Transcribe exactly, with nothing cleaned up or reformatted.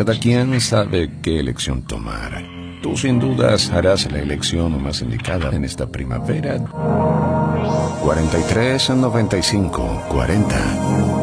cada quien sabe qué elección tomar. Tú sin dudas harás la elección más indicada en esta primavera. cuarenta y tres noventa y cinco cuarenta